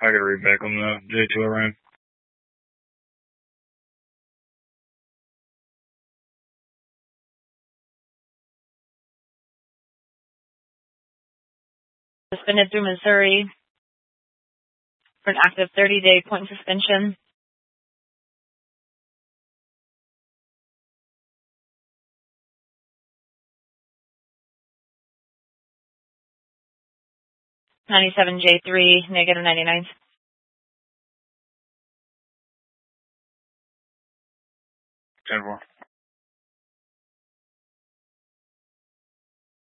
I gotta read back on the J2 I ran. Suspended through Missouri for an active 30-day point suspension. -97J3, -99. 10-4.